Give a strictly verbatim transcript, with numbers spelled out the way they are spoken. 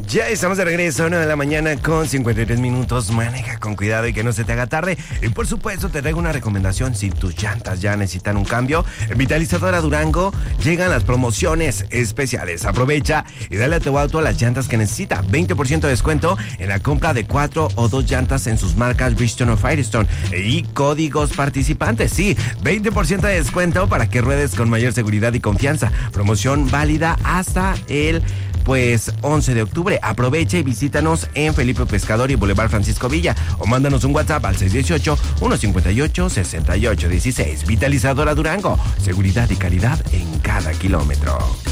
Ya estamos de regreso, una de la mañana con cincuenta y tres minutos. Maneja con cuidado y que no se te haga tarde. Y por supuesto te traigo una recomendación. Si tus llantas ya necesitan un cambio, en Vitalizadora Durango llegan las promociones especiales. Aprovecha y dale a tu auto las llantas que necesita. veinte por ciento de descuento en la compra de cuatro o dos llantas en sus marcas Bridgestone o Firestone. Y códigos participantes, sí, veinte por ciento de descuento para que ruedes con mayor seguridad y confianza. Promoción válida hasta el pues once de octubre. Aprovecha y visítanos en Felipe Pescador y Boulevard Francisco Villa o mándanos un WhatsApp al seis uno ocho, uno cinco ocho, seis ocho uno seis. Vitalizadora Durango, seguridad y calidad en cada kilómetro.